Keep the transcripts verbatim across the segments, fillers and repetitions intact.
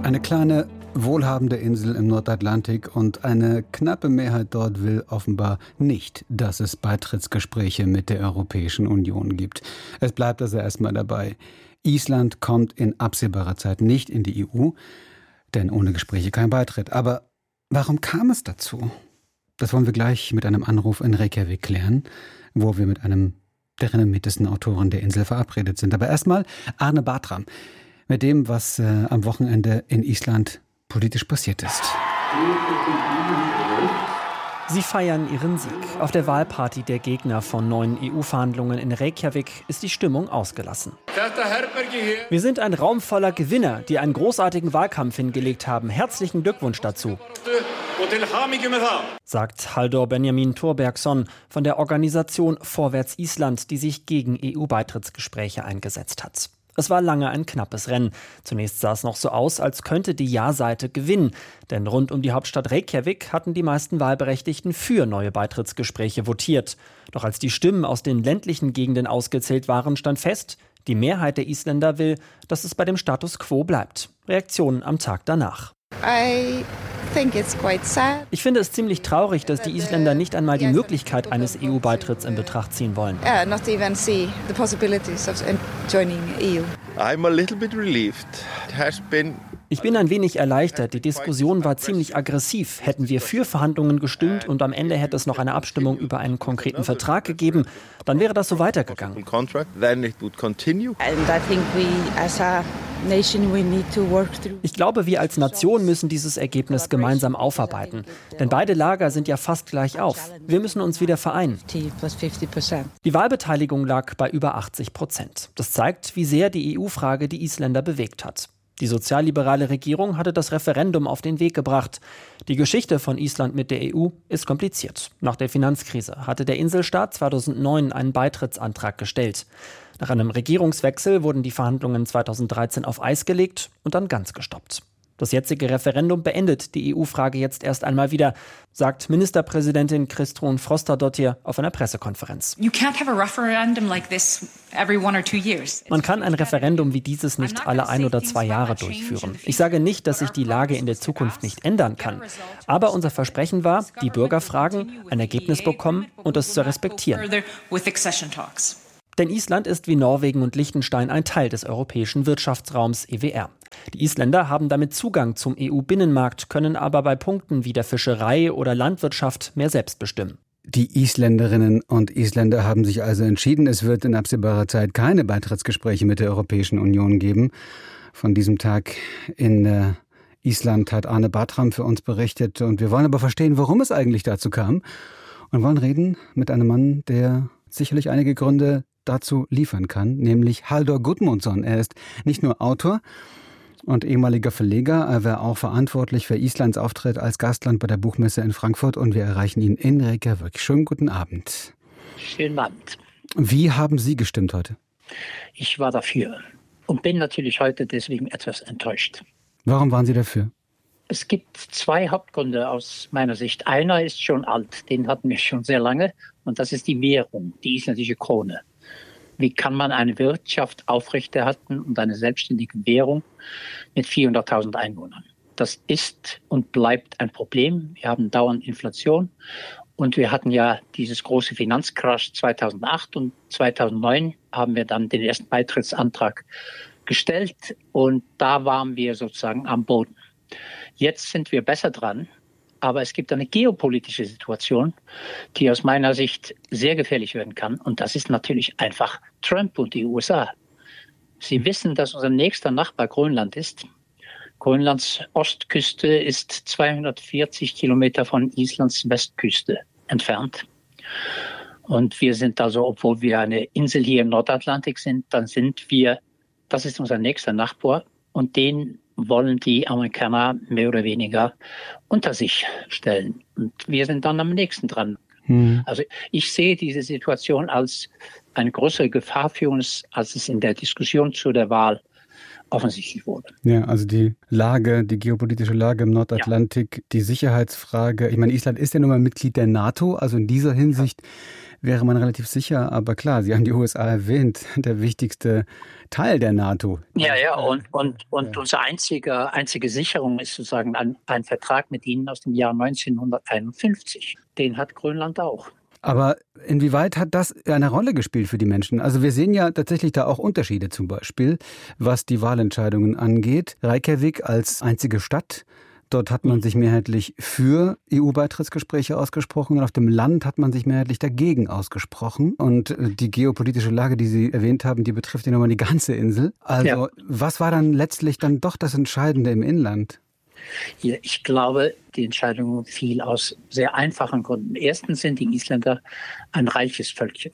Eine kleine, wohlhabende Insel im Nordatlantik und eine knappe Mehrheit dort will offenbar nicht, dass es Beitrittsgespräche mit der Europäischen Union gibt. Es bleibt also erstmal dabei. Island kommt in absehbarer Zeit nicht in die E U, denn ohne Gespräche kein Beitritt. Aber warum kam es dazu? Das wollen wir gleich mit einem Anruf in Reykjavik klären, wo wir mit einem der renommiertesten Autoren der Insel verabredet sind. Aber erstmal Arne Bartram mit dem, was äh, am Wochenende in Island politisch passiert ist. Sie feiern ihren Sieg. Auf der Wahlparty der Gegner von neuen E U-Verhandlungen in Reykjavik ist die Stimmung ausgelassen. Wir sind ein Raum voller Gewinner, die einen großartigen Wahlkampf hingelegt haben. Herzlichen Glückwunsch dazu, sagt Halldór Benjamin Thorbergsson von der Organisation Vorwärts Island, die sich gegen E U-Beitrittsgespräche eingesetzt hat. Es war lange ein knappes Rennen. Zunächst sah es noch so aus, als könnte die Ja-Seite gewinnen. Denn rund um die Hauptstadt Reykjavik hatten die meisten Wahlberechtigten für neue Beitrittsgespräche votiert. Doch als die Stimmen aus den ländlichen Gegenden ausgezählt waren, stand fest, die Mehrheit der Isländer will, dass es bei dem Status quo bleibt. Reaktionen am Tag danach. I think it's quite sad. Ich finde es ziemlich traurig, dass die Isländer nicht einmal die Möglichkeit eines E U-Beitritts in Betracht ziehen wollen. Uh, not even see the possibilities of joining E U. I'm a little bit relieved. It has been Ich bin ein wenig erleichtert. Die Diskussion war ziemlich aggressiv. Hätten wir für Verhandlungen gestimmt und am Ende hätte es noch eine Abstimmung über einen konkreten Vertrag gegeben, dann wäre das so weitergegangen. Ich glaube, wir als Nation müssen dieses Ergebnis gemeinsam aufarbeiten. Denn beide Lager sind ja fast gleich auf. Wir müssen uns wieder vereinen. Die Wahlbeteiligung lag bei über achtzig Prozent. Das zeigt, wie sehr die E U-Frage die Isländer bewegt hat. Die sozialliberale Regierung hatte das Referendum auf den Weg gebracht. Die Geschichte von Island mit der E U ist kompliziert. Nach der Finanzkrise hatte der Inselstaat zweitausendneun einen Beitrittsantrag gestellt. Nach einem Regierungswechsel wurden die Verhandlungen zweitausenddreizehn auf Eis gelegt und dann ganz gestoppt. Das jetzige Referendum beendet die E U-Frage jetzt erst einmal wieder, sagt Ministerpräsidentin Kristrún Frostadóttir auf einer Pressekonferenz. Man kann ein Referendum wie dieses nicht alle ein oder zwei Jahre durchführen. Ich sage nicht, dass sich die Lage in der Zukunft nicht ändern kann. Aber unser Versprechen war, die Bürger fragen, ein Ergebnis bekommen und es zu respektieren. Denn Island ist wie Norwegen und Liechtenstein ein Teil des europäischen Wirtschaftsraums E W R. Die Isländer haben damit Zugang zum E U-Binnenmarkt, können aber bei Punkten wie der Fischerei oder Landwirtschaft mehr selbst bestimmen. Die Isländerinnen und Isländer haben sich also entschieden, es wird in absehbarer Zeit keine Beitrittsgespräche mit der Europäischen Union geben. Von diesem Tag in äh, Island hat Arne Bartram für uns berichtet. Und wir wollen aber verstehen, warum es eigentlich dazu kam. Und wollen reden mit einem Mann, der sicherlich einige Gründe dazu liefern kann, nämlich Halldór Gudmundsson. Er ist nicht nur Autor und ehemaliger Verleger, er war auch verantwortlich für Islands Auftritt als Gastland bei der Buchmesse in Frankfurt und wir erreichen ihn in Reykjavik. Schönen guten Abend. Schönen Abend. Wie haben Sie gestimmt heute? Ich war dafür und bin natürlich heute deswegen etwas enttäuscht. Warum waren Sie dafür? Es gibt zwei Hauptgründe aus meiner Sicht. Einer ist schon alt, den hatten wir schon sehr lange und das ist die Währung, die isländische Krone. Wie kann man eine Wirtschaft aufrechterhalten und eine selbstständige Währung mit vierhunderttausend Einwohnern? Das ist und bleibt ein Problem. Wir haben dauernd Inflation und wir hatten ja dieses große Finanzcrash zweitausendacht und zweitausendneun haben wir dann den ersten Beitrittsantrag gestellt und da waren wir sozusagen am Boden. Jetzt sind wir besser dran. Aber es gibt eine geopolitische Situation, die aus meiner Sicht sehr gefährlich werden kann. Und das ist natürlich einfach Trump und die U S A. Sie wissen, dass unser nächster Nachbar Grönland ist. Grönlands Ostküste ist zweihundertvierzig Kilometer von Islands Westküste entfernt. Und wir sind also, obwohl wir eine Insel hier im Nordatlantik sind, dann sind wir, das ist unser nächster Nachbar. Und den wollen die Amerikaner mehr oder weniger unter sich stellen. Und wir sind dann am nächsten dran. Hm. Also ich sehe diese Situation als eine größere Gefahr für uns, als es in der Diskussion zu der Wahl offensichtlich wurde. Ja, also die Lage, die geopolitische Lage im Nordatlantik, ja. Die Sicherheitsfrage. Ich meine, Island ist ja nun mal Mitglied der NATO, also in dieser Hinsicht wäre man relativ sicher. Aber klar, Sie haben die U S A erwähnt, der wichtigste Teil der NATO. Ja, ja, und, und, und ja. unsere einzige, einzige Sicherung ist sozusagen ein, ein Vertrag mit ihnen aus dem Jahr neunzehnhunderteinundfünfzig. Den hat Grönland auch. Aber inwieweit hat das eine Rolle gespielt für die Menschen? Also wir sehen ja tatsächlich da auch Unterschiede, zum Beispiel, was die Wahlentscheidungen angeht. Reykjavik als einzige Stadt, dort hat man sich mehrheitlich für E U-Beitrittsgespräche ausgesprochen und auf dem Land hat man sich mehrheitlich dagegen ausgesprochen. Und die geopolitische Lage, die Sie erwähnt haben, die betrifft ja nochmal die ganze Insel. Also ja. Was war dann letztlich dann doch das Entscheidende im Inland? Ja, ich glaube, die Entscheidung fiel aus sehr einfachen Gründen. Erstens sind die Isländer ein reiches Völkchen.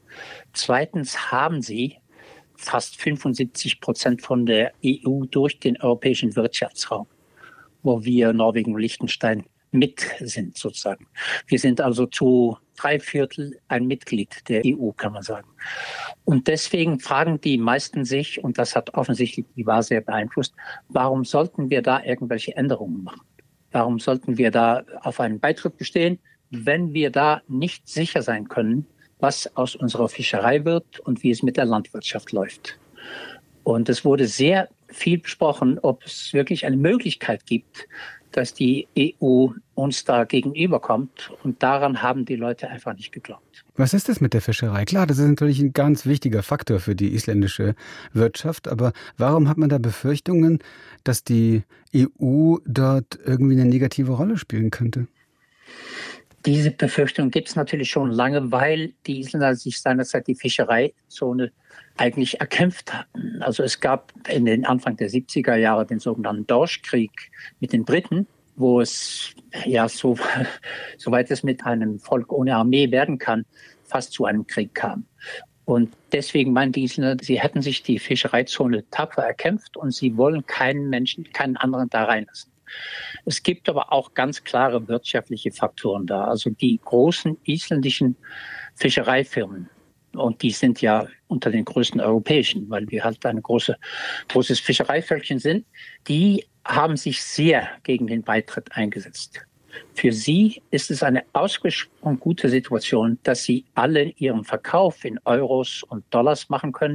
Zweitens haben sie fast fünfundsiebzig Prozent von der E U durch den europäischen Wirtschaftsraum, wo wir Norwegen und Liechtenstein mit sind sozusagen. Wir sind also zu drei Viertel ein Mitglied der E U, kann man sagen. Und deswegen fragen die meisten sich, und das hat offensichtlich die Wahl sehr beeinflusst, warum sollten wir da irgendwelche Änderungen machen? Warum sollten wir da auf einen Beitritt bestehen, wenn wir da nicht sicher sein können, was aus unserer Fischerei wird und wie es mit der Landwirtschaft läuft? Und es wurde sehr viel besprochen, ob es wirklich eine Möglichkeit gibt, dass die E U uns da gegenüberkommt. Und daran haben die Leute einfach nicht geglaubt. Was ist das mit der Fischerei? Klar, das ist natürlich ein ganz wichtiger Faktor für die isländische Wirtschaft. Aber warum hat man da Befürchtungen, dass die E U dort irgendwie eine negative Rolle spielen könnte? Diese Befürchtung gibt es natürlich schon lange, weil die Isländer sich seinerzeit die Fischereizone eigentlich erkämpft hatten. Also es gab in den Anfang der siebziger Jahre den sogenannten Dorschkrieg mit den Briten, wo es, ja, so, soweit es mit einem Volk ohne Armee werden kann, fast zu einem Krieg kam. Und deswegen meinen die Isländer, sie hätten sich die Fischereizone tapfer erkämpft und sie wollen keinen Menschen, keinen anderen da reinlassen. Es gibt aber auch ganz klare wirtschaftliche Faktoren da. Also die großen isländischen Fischereifirmen, und die sind ja unter den größten europäischen, weil wir halt ein große, großes Fischereivölkchen sind, die haben sich sehr gegen den Beitritt eingesetzt. Für sie ist es eine ausgesprochen gute Situation, dass sie alle ihren Verkauf in Euros und Dollars machen können.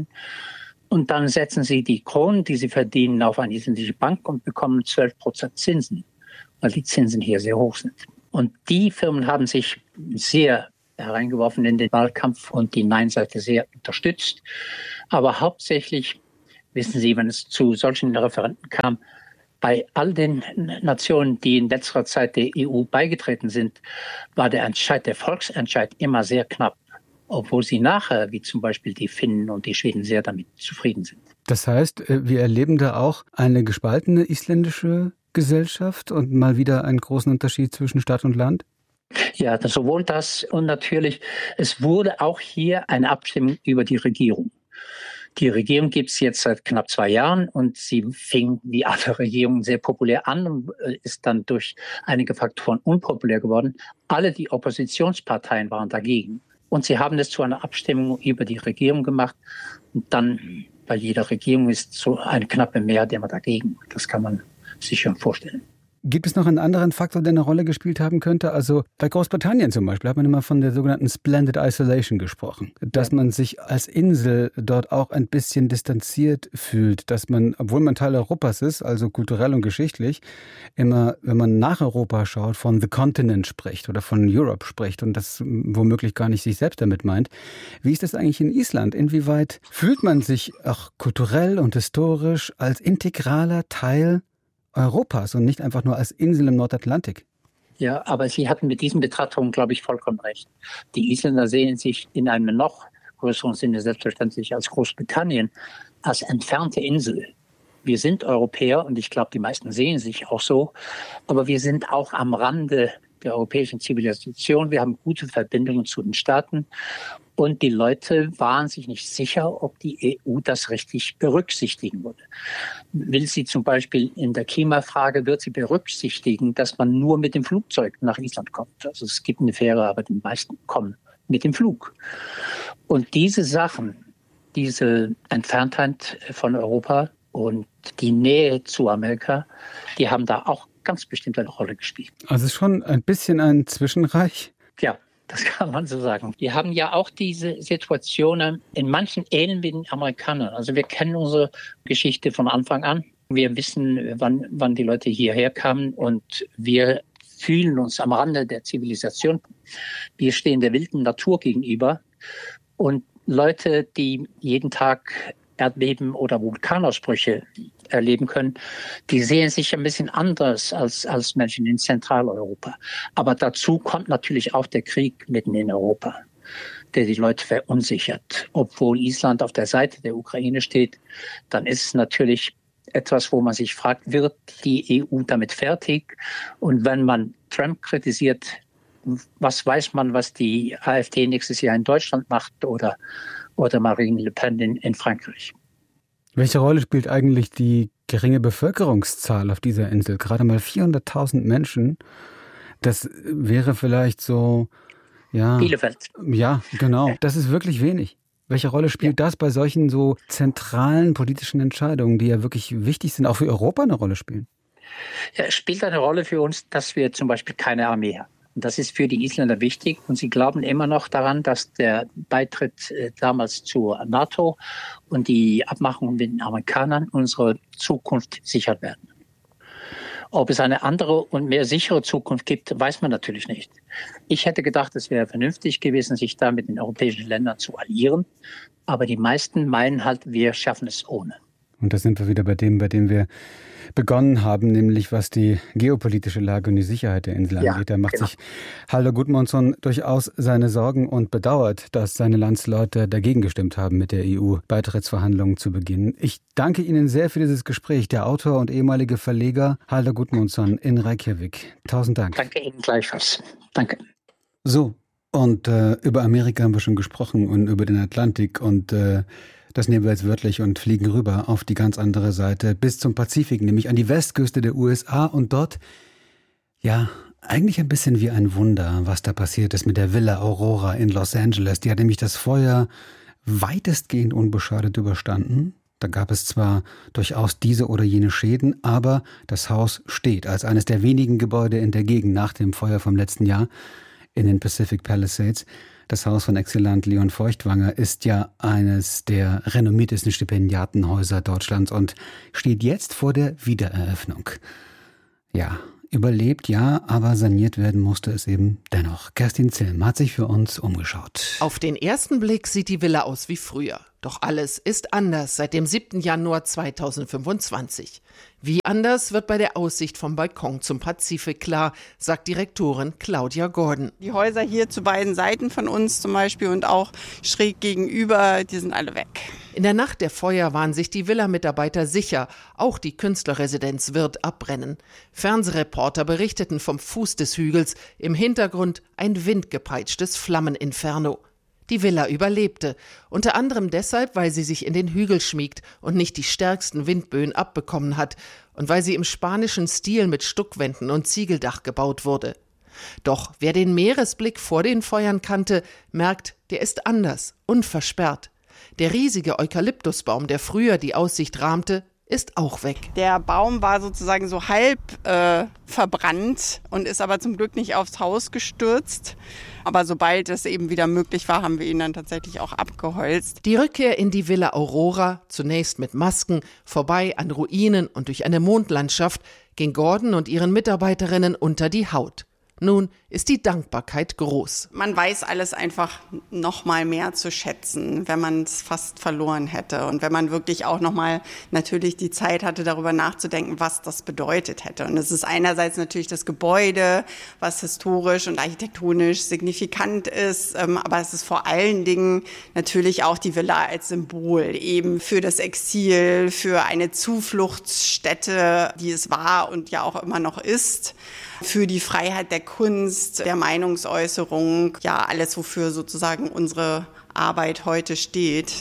Und dann setzen sie die Kronen, die sie verdienen, auf eine isländische Bank und bekommen zwölf Prozent Zinsen, weil die Zinsen hier sehr hoch sind. Und die Firmen haben sich sehr hereingeworfen in den Wahlkampf und die Nein-Seite sehr unterstützt. Aber hauptsächlich, wissen Sie, wenn es zu solchen Referenden kam, bei all den Nationen, die in letzter Zeit der E U beigetreten sind, war der Entscheid, der Volksentscheid immer sehr knapp. Obwohl sie nachher, wie zum Beispiel die Finnen und die Schweden, sehr damit zufrieden sind. Das heißt, wir erleben da auch eine gespaltene isländische Gesellschaft und mal wieder einen großen Unterschied zwischen Stadt und Land? Ja, sowohl das und natürlich, es wurde auch hier eine Abstimmung über die Regierung. Die Regierung gibt es jetzt seit knapp zwei Jahren und sie fing wie alle Regierungen sehr populär an und ist dann durch einige Faktoren unpopulär geworden. Alle die Oppositionsparteien waren dagegen. Und sie haben es zu einer Abstimmung über die Regierung gemacht. Und dann bei jeder Regierung ist so eine knappe Mehrheit immer dagegen. Das kann man sich schon vorstellen. Gibt es noch einen anderen Faktor, der eine Rolle gespielt haben könnte? Also bei Großbritannien zum Beispiel hat man immer von der sogenannten Splendid Isolation gesprochen. Dass man sich als Insel dort auch ein bisschen distanziert fühlt. Dass man, obwohl man Teil Europas ist, also kulturell und geschichtlich, immer, wenn man nach Europa schaut, von The Continent spricht oder von Europe spricht und das womöglich gar nicht sich selbst damit meint. Wie ist das eigentlich in Island? Inwieweit fühlt man sich auch kulturell und historisch als integraler Teil Europas und nicht einfach nur als Insel im Nordatlantik? Ja, aber Sie hatten mit diesen Betrachtungen, glaube ich, vollkommen recht. Die Isländer sehen sich in einem noch größeren Sinne selbstverständlich als Großbritannien, als entfernte Insel. Wir sind Europäer und ich glaube, die meisten sehen sich auch so, aber wir sind auch am Rande der europäischen Zivilisation. Wir haben gute Verbindungen zu den Staaten und die Leute waren sich nicht sicher, ob die E U das richtig berücksichtigen würde. Will sie zum Beispiel in der Klimafrage, wird sie berücksichtigen, dass man nur mit dem Flugzeug nach Island kommt. Also es gibt eine Fähre, aber die meisten kommen mit dem Flug. Und diese Sachen, diese Entferntheit von Europa und die Nähe zu Amerika, die haben da auch ganz bestimmt eine Rolle gespielt. Also schon ein bisschen ein Zwischenreich? Ja, das kann man so sagen. Wir haben ja auch diese Situationen in manchen ähneln wie den Amerikanern. Also wir kennen unsere Geschichte von Anfang an. Wir wissen, wann, wann die Leute hierher kamen und wir fühlen uns am Rande der Zivilisation. Wir stehen der wilden Natur gegenüber und Leute, die jeden Tag Erdbeben oder Vulkanausbrüche erleben können, die sehen sich ein bisschen anders als, als Menschen in Zentraleuropa. Aber dazu kommt natürlich auch der Krieg mitten in Europa, der die Leute verunsichert. Obwohl Island auf der Seite der Ukraine steht, dann ist es natürlich etwas, wo man sich fragt, wird die E U damit fertig? Und wenn man Trump kritisiert, was weiß man, was die AfD nächstes Jahr in Deutschland macht oder, oder Marine Le Pen in, in Frankreich? Welche Rolle spielt eigentlich die geringe Bevölkerungszahl auf dieser Insel? Gerade mal vierhunderttausend Menschen. Das wäre vielleicht so, ja. Bielefeld. Ja, genau. Das ist wirklich wenig. Welche Rolle spielt ja. das bei solchen so zentralen politischen Entscheidungen, die ja wirklich wichtig sind, auch für Europa eine Rolle spielen? Ja, es spielt eine Rolle für uns, dass wir zum Beispiel keine Armee haben. Und das ist für die Isländer wichtig. Und sie glauben immer noch daran, dass der Beitritt äh, damals zur NATO und die Abmachungen mit den Amerikanern unsere Zukunft sichern werden. Ob es eine andere und mehr sichere Zukunft gibt, weiß man natürlich nicht. Ich hätte gedacht, es wäre vernünftig gewesen, sich da mit den europäischen Ländern zu alliieren. Aber die meisten meinen halt, wir schaffen es ohne. Und da sind wir wieder bei dem, bei dem wir begonnen haben, nämlich was die geopolitische Lage und die Sicherheit der Insel ja, angeht. Da macht genau. sich Halldor Gudmundsson durchaus seine Sorgen und bedauert, dass seine Landsleute dagegen gestimmt haben, mit der E U-Beitrittsverhandlungen zu beginnen. Ich danke Ihnen sehr für dieses Gespräch. Der Autor und ehemalige Verleger Halldor Gudmundsson in Reykjavik. Tausend Dank. Danke Ihnen gleichfalls. Danke. So, und äh, über Amerika haben wir schon gesprochen und über den Atlantik und äh, das nehmen wir jetzt wörtlich und fliegen rüber auf die ganz andere Seite bis zum Pazifik, nämlich an die Westküste der U S A. Und dort, ja, eigentlich ein bisschen wie ein Wunder, was da passiert ist mit der Villa Aurora in Los Angeles. Die hat nämlich das Feuer weitestgehend unbeschadet überstanden. Da gab es zwar durchaus diese oder jene Schäden, aber das Haus steht als eines der wenigen Gebäude in der Gegend nach dem Feuer vom letzten Jahr in den Pacific Palisades. Das Haus von Exzellent Leon Feuchtwanger ist ja eines der renommiertesten Stipendiatenhäuser Deutschlands und steht jetzt vor der Wiedereröffnung. Ja, überlebt ja, aber saniert werden musste es eben dennoch. Kerstin Zilm hat sich für uns umgeschaut. Auf den ersten Blick sieht die Villa aus wie früher. Doch alles ist anders seit dem siebten Januar zweitausendfünfundzwanzig. Wie anders wird bei der Aussicht vom Balkon zum Pazifik klar, sagt Direktorin Claudia Gordon. Die Häuser hier zu beiden Seiten von uns zum Beispiel und auch schräg gegenüber, die sind alle weg. In der Nacht der Feuer waren sich die Villa-Mitarbeiter sicher, auch die Künstlerresidenz wird abbrennen. Fernsehreporter berichteten vom Fuß des Hügels, im Hintergrund ein windgepeitschtes Flammeninferno. Die Villa überlebte, unter anderem deshalb, weil sie sich in den Hügel schmiegt und nicht die stärksten Windböen abbekommen hat und weil sie im spanischen Stil mit Stuckwänden und Ziegeldach gebaut wurde. Doch wer den Meeresblick vor den Feuern kannte, merkt, der ist anders, unversperrt. Der riesige Eukalyptusbaum, der früher die Aussicht rahmte, ist auch weg. Der Baum war sozusagen so halb äh, verbrannt und ist aber zum Glück nicht aufs Haus gestürzt. Aber sobald es eben wieder möglich war, haben wir ihn dann tatsächlich auch abgeholzt. Die Rückkehr in die Villa Aurora, zunächst mit Masken, vorbei an Ruinen und durch eine Mondlandschaft, ging Gordon und ihren Mitarbeiterinnen unter die Haut. Nun ist die Dankbarkeit groß. Man weiß alles einfach noch mal mehr zu schätzen, wenn man es fast verloren hätte. Und wenn man wirklich auch noch mal natürlich die Zeit hatte, darüber nachzudenken, was das bedeutet hätte. Und es ist einerseits natürlich das Gebäude, was historisch und architektonisch signifikant ist. Aber es ist vor allen Dingen natürlich auch die Villa als Symbol eben für das Exil, für eine Zufluchtsstätte, die es war und ja auch immer noch ist. Für die Freiheit der Kunst, der Meinungsäußerung, ja, alles, wofür sozusagen unsere Arbeit heute steht.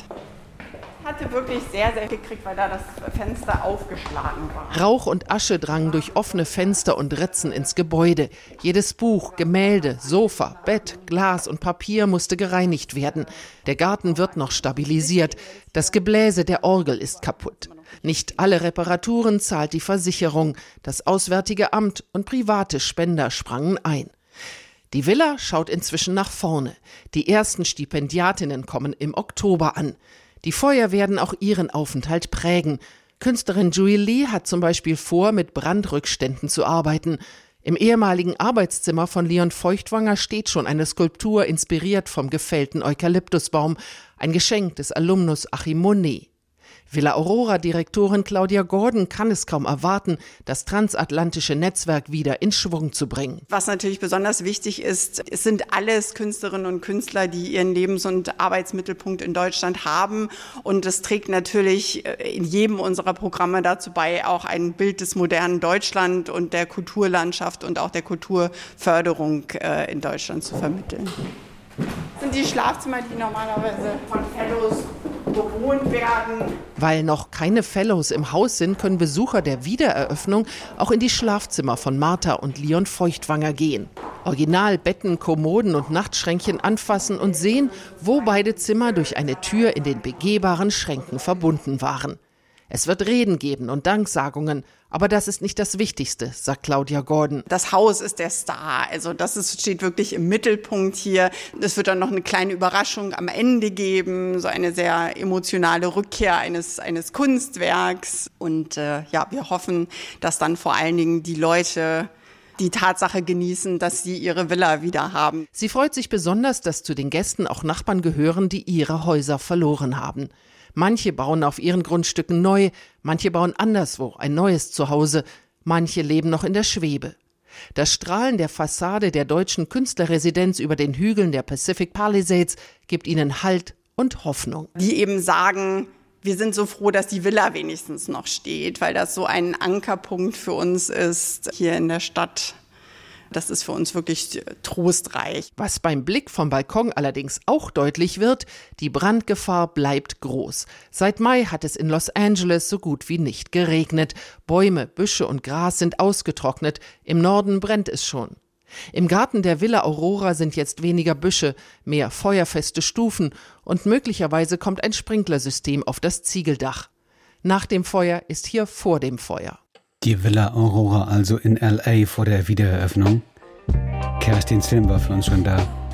Ich hatte wirklich sehr, sehr viel gekriegt, weil da das Fenster aufgeschlagen war. Rauch und Asche drangen durch offene Fenster und Ritzen ins Gebäude. Jedes Buch, Gemälde, Sofa, Bett, Glas und Papier musste gereinigt werden. Der Garten wird noch stabilisiert. Das Gebläse der Orgel ist kaputt. Nicht alle Reparaturen zahlt die Versicherung. Das Auswärtige Amt und private Spender sprangen ein. Die Villa schaut inzwischen nach vorne. Die ersten Stipendiatinnen kommen im Oktober an. Die Feuer werden auch ihren Aufenthalt prägen. Künstlerin Julie Lee hat zum Beispiel vor, mit Brandrückständen zu arbeiten. Im ehemaligen Arbeitszimmer von Leon Feuchtwanger steht schon eine Skulptur, inspiriert vom gefällten Eukalyptusbaum, ein Geschenk des Alumnus Achim Monet. Villa Aurora-Direktorin Claudia Gordon kann es kaum erwarten, das transatlantische Netzwerk wieder in Schwung zu bringen. Was natürlich besonders wichtig ist, es sind alles Künstlerinnen und Künstler, die ihren Lebens- und Arbeitsmittelpunkt in Deutschland haben. Und es trägt natürlich in jedem unserer Programme dazu bei, auch ein Bild des modernen Deutschland und der Kulturlandschaft und auch der Kulturförderung in Deutschland zu vermitteln. Das sind die Schlafzimmer, die normalerweise von Fellows bewohnt werden. Weil noch keine Fellows im Haus sind, können Besucher der Wiedereröffnung auch in die Schlafzimmer von Martha und Leon Feuchtwanger gehen. Original Betten, Kommoden und Nachtschränkchen anfassen und sehen, wo beide Zimmer durch eine Tür in den begehbaren Schränken verbunden waren. Es wird Reden geben und Danksagungen, aber das ist nicht das Wichtigste, sagt Claudia Gordon. Das Haus ist der Star, also das ist, steht wirklich im Mittelpunkt hier. Es wird dann noch eine kleine Überraschung am Ende geben, so eine sehr emotionale Rückkehr eines, eines Kunstwerks. Und äh, ja, wir hoffen, dass dann vor allen Dingen die Leute die Tatsache genießen, dass sie ihre Villa wieder haben. Sie freut sich besonders, dass zu den Gästen auch Nachbarn gehören, die ihre Häuser verloren haben. Manche bauen auf ihren Grundstücken neu, manche bauen anderswo ein neues Zuhause, manche leben noch in der Schwebe. Das Strahlen der Fassade der deutschen Künstlerresidenz über den Hügeln der Pacific Palisades gibt ihnen Halt und Hoffnung. Die eben sagen, wir sind so froh, dass die Villa wenigstens noch steht, weil das so ein Ankerpunkt für uns ist hier in der Stadt. Das ist für uns wirklich trostreich. Was beim Blick vom Balkon allerdings auch deutlich wird, die Brandgefahr bleibt groß. Seit Mai hat es in Los Angeles so gut wie nicht geregnet. Bäume, Büsche und Gras sind ausgetrocknet. Im Norden brennt es schon. Im Garten der Villa Aurora sind jetzt weniger Büsche, mehr feuerfeste Stufen und möglicherweise kommt ein Sprinklersystem auf das Ziegeldach. Nach dem Feuer ist hier vor dem Feuer. Die Villa Aurora also in L A vor der Wiedereröffnung. Kerstin Slim war für uns schon da.